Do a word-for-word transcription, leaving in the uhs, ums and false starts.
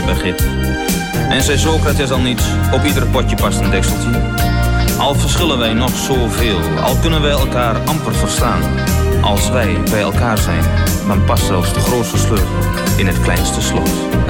begrip. En zei Socrates al niet, op ieder potje past een dekseltje. Al verschillen wij nog zoveel, al kunnen wij elkaar amper verstaan. Als wij bij elkaar zijn, dan past zelfs de grootste sleutel in het kleinste slot.